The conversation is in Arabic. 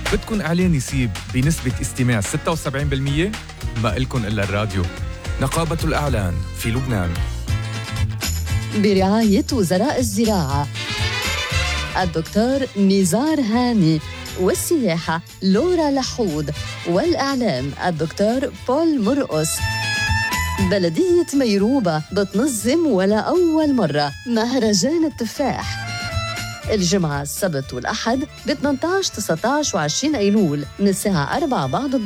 بدكن إعلان يسيب بنسبة استماع 76%؟ ما إلكن إلا الراديو. نقابة الإعلان في لبنان برعاية وزراء الزراعة، الدكتور نزار هاني، والسياحة لورا لحود، والإعلام الدكتور بول مرقس. بلدية ميروبة بتنظم ولا أول مرة مهرجان التفاح الجمعة السبت والأحد ب 18 19 و20 أيلول من الساعة 4 بعد